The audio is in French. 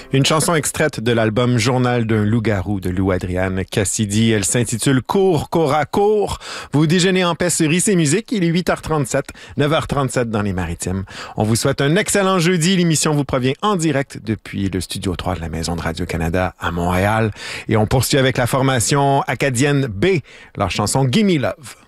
Une chanson extraite de l'album Journal d'un loup-garou de Lou Adriane Cassidy. Elle s'intitule Cours, Cora, cours. Vous déjeunez en paix sur IC Musique. Il est 8h37, 9h37 dans les Maritimes. On vous souhaite un excellent jeudi. L'émission vous provient en direct depuis le Studio 3 de la Maison de Radio-Canada à Montréal. Et on poursuit avec la formation acadienne B, leur chanson Gimme Love.